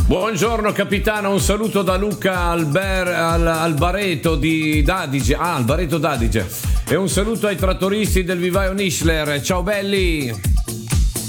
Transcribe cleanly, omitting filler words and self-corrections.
Buongiorno capitano, un saluto da Luca Albareto di Dadige. Albareto d'Adige. E un saluto ai trattoristi del vivaio Nischler. Ciao belli!